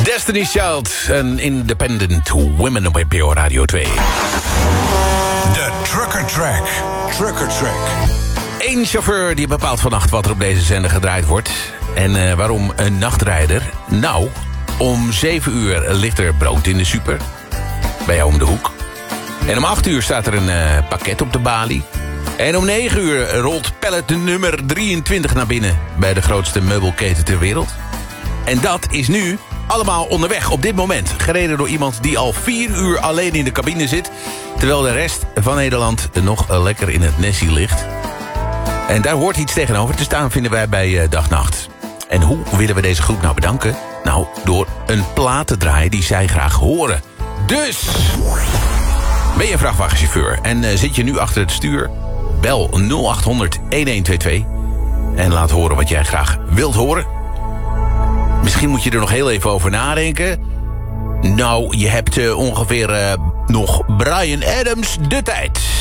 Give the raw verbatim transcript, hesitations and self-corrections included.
Destiny's Child, een independent women op N P O Radio twee. De Trucker Track. Trucker Track. Eén chauffeur die bepaalt vannacht wat er op deze zender gedraaid wordt. En uh, waarom een nachtrijder? Nou, om zeven uur ligt er brood in de super. Bij jou om de hoek. En om acht uur staat er een uh, pakket op de balie. En om negen uur rolt pallet nummer drieëntwintig naar binnen... bij de grootste meubelketen ter wereld. En dat is nu allemaal onderweg op dit moment. Gereden door iemand die al vier uur alleen in de cabine zit... terwijl de rest van Nederland nog lekker in het nessie ligt. En daar hoort iets tegenover te staan, vinden wij bij uh, Dag Nacht. En hoe willen we deze groep nou bedanken? Nou, door een plaat te draaien die zij graag horen. Dus, ben je een vrachtwagenchauffeur en uh, zit je nu achter het stuur... bel nul acht honderd elf twee twee en laat horen wat jij graag wilt horen. Misschien moet je er nog heel even over nadenken. Nou, je hebt uh, ongeveer uh, nog Bryan Adams de tijd.